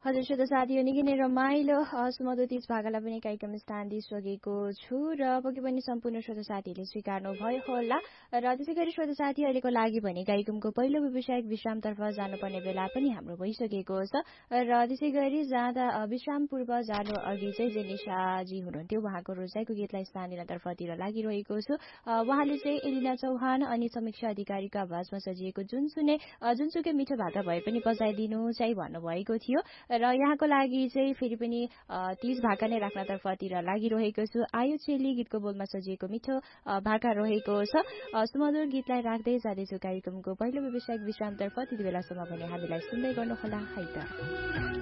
हजुर श्रोता साथीहरू निकै नै रमाइलो सुमधुर 30 भागालाई पनि कार्यक्रम स्थान दिइसकेको छु र पक्कै पनि सम्पूर्ण श्रोता साथीहरूले स्वीकार्नु भयो होला र त्यसै गरी श्रोता साथीहरूको लागि भने कार्यक्रमको पहिलो व्यावसायिक विश्रामतर्फ जानुपर्ने बेला पनि हाम्रो भइसकेको छ र त्यसै गरी जाँदा विश्राम पूर्व जानु अघि चाहिँ जेनिसाजी हुनुहुन्थ्यो उहाँको रोजाइको गीतलाई स्थान दिनतर्फतिर लागिरहेको छु उहाँले चाहिँ एलिना चौहान अनि समीक्षा अधिकारीको आवाजमा सजिएको जुनसुकै मिठो भाका भए पनि बजाइदिनु चाहिँ भन्नुभएको थियो र यहाँको लागि चाहिँ फेरि पनि 30 भाका नै राख्नतर्फतिर लागिरहेको छु आयो चेली गीतको बोलमा सजिएको मिठो भाका रहेको छ सुमधुर गीतलाई राख्दै जाँदैछु कार्यक्रमको पहिलो व्यावसायिक विश्रामतर्फ त्यति बेलासम्म भने हामीलाई सुन्दै गर्नुहोला है त